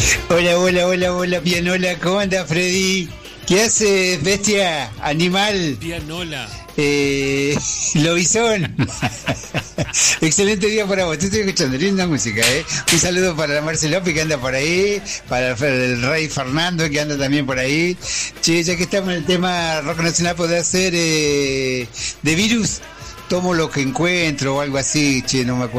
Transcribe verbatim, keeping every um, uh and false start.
Hola, hola, hola, hola, pianola, ¿cómo anda, Freddy? ¿Qué haces, bestia? Animal. Pianola. Eh, Lobizón. Excelente día para vos. Te estoy escuchando, linda música, ¿eh? Un saludo para la Marcelopi que anda por ahí, para el Rey Fernando que anda también por ahí. Che, ya que estamos en el tema rock nacional, ¿podés hacer eh, de Virus? Tomo lo que encuentro o algo así, che, no me acuerdo.